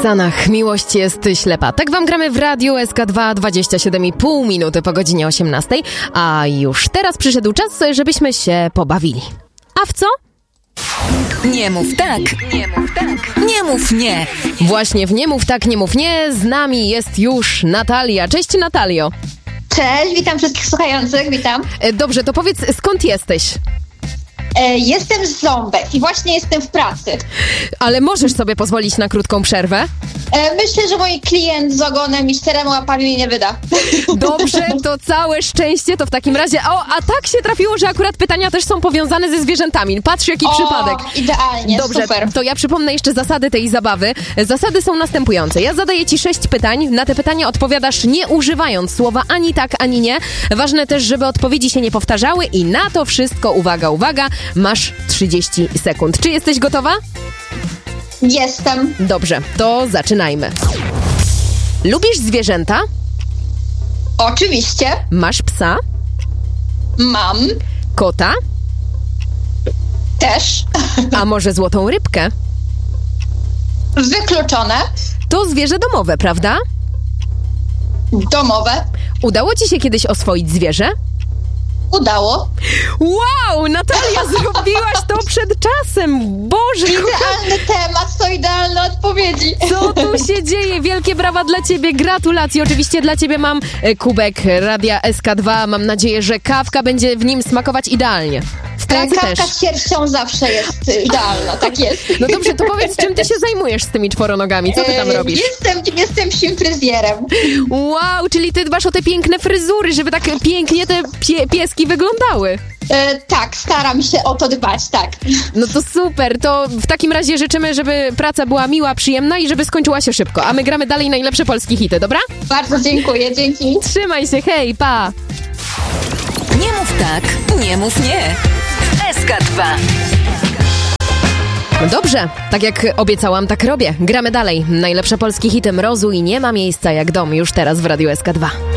Stanach miłość jest ślepa. Tak wam gramy w radiu SK2 27,5 minuty po godzinie 18. A już teraz przyszedł czas, żebyśmy się pobawili. A w co? Nie mów tak, nie mów tak, nie mów nie. Właśnie w Nie mów tak, nie mów nie z nami jest już Natalia. Cześć Natalio. Cześć, witam wszystkich słuchających, witam. Dobrze, to powiedz, skąd jesteś? Jestem z Ząbek i właśnie jestem w pracy. Ale możesz sobie pozwolić na krótką przerwę? Myślę, że mój klient z ogonem i 4 łapami mi nie wyda. Dobrze, to całe szczęście, to w takim razie... A tak się trafiło, że akurat pytania też są powiązane ze zwierzętami. Patrz, jaki przypadek. Idealnie, dobrze, super. To ja przypomnę jeszcze zasady tej zabawy. Zasady są następujące. Ja zadaję ci 6 pytań. Na te pytania odpowiadasz nie używając słowa ani tak, ani nie. Ważne też, żeby odpowiedzi się nie powtarzały i na to wszystko, uwaga, uwaga, masz 30 sekund. Czy jesteś gotowa? Jestem. Dobrze, to zaczynajmy. Lubisz zwierzęta? Oczywiście. Masz psa? Mam. Kota? Też. A może złotą rybkę? Wykluczone. To zwierzę domowe, prawda? Domowe. Udało ci się kiedyś oswoić zwierzę? Udało. Wow, Natalia, zrobiłaś to przed czasem! Boże, Idealny temat, to idealne odpowiedzi. co tu się dzieje? Wielkie brawa dla ciebie, gratulacje. Oczywiście dla ciebie mam kubek Radia SK2. Mam nadzieję, że kawka będzie w nim smakować idealnie. W pracy też. Kawka z sierścią zawsze jest idealna, tak jest. No dobrze, to powiedz, czym ty się zajmujesz z tymi czworonogami? Co ty tam robisz? Jestem psim fryzjerem. Wow, czyli ty dbasz o te piękne fryzury, żeby tak pięknie te pieski wyglądały. Tak, staram się o to dbać, tak. No to super, to w takim razie życzymy, żeby praca była miła, przyjemna i żeby skończyła się szybko. A my gramy dalej najlepsze polskie hity, dobra? Bardzo dziękuję, dzięki. Trzymaj się, hej, pa! Nie mów tak, nie mów nie. SK2. No dobrze, tak jak obiecałam, tak robię. Gramy dalej. Najlepsze polskie hity Mrozu i Nie ma miejsca jak dom już teraz w Radiu SK2.